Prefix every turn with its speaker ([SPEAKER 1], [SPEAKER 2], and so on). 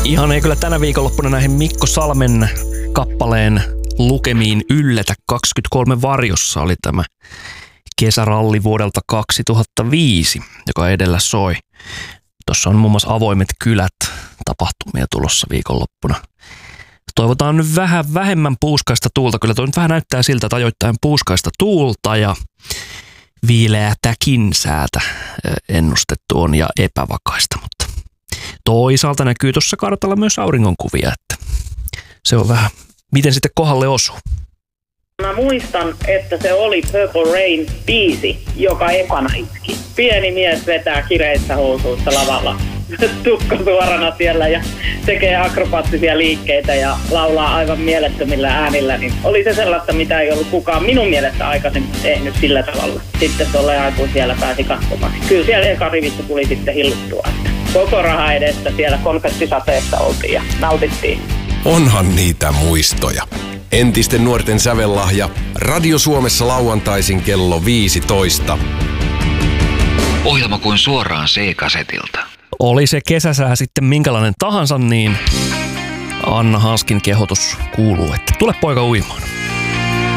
[SPEAKER 1] Ihan ei kyllä tänä viikonloppuna näihin Mikko Salmen kappaleen lukemiin yllätä. 23 varjossa oli tämä kesäralli vuodelta 2005, joka edellä soi. Tuossa on muun muassa Avoimet kylät -tapahtumia tulossa viikonloppuna. Toivotaan nyt vähän vähemmän puuskaista tuulta. Kyllä tuo nyt vähän näyttää siltä, että ajoittain puuskaista tuulta ja viileätäkin säätä ennustettu on ja epävakaista, mutta toisaalta näkyy tuossa kartalla myös auringonkuvia, että se on vähän, miten sitten kohdalle osuu.
[SPEAKER 2] Mä muistan, että se oli Purple Rain-biisi, joka ekana iski. Pieni mies vetää kireissä housuissa lavalla, tukka suorana siellä ja tekee akrobaattisia liikkeitä ja laulaa aivan mielettömillä äänillä. Niin oli se sellaista, mitä ei ollut kukaan minun mielestä aikaisemmin tehnyt sillä tavalla. Sitten tuolle aikuinen siellä pääsi katsomaan. Kyllä siellä eka rivissä tuli sitten hilluttua. Koko raha edestä siellä konfettisateessa oltiin ja nautittiin.
[SPEAKER 3] Onhan niitä muistoja. Entisten nuorten sävellahja. Radio Suomessa lauantaisin kello 15.
[SPEAKER 4] Ohjelma kuin suoraan C-kasetilta.
[SPEAKER 1] Oli se kesäsää sitten minkälainen tahansa, niin Anna Hanskin kehotus kuuluu, että tule poika uimaan.